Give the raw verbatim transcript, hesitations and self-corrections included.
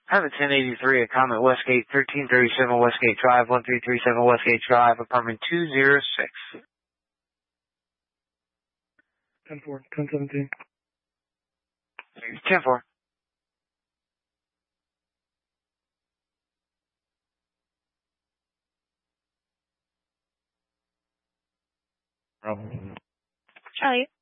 I have a ten eighty-three at Comet Westgate, thirteen thirty-seven Westgate Drive, one three three seven Westgate Drive, apartment two oh six. ten four, ten seventeen. ten four. Charlie.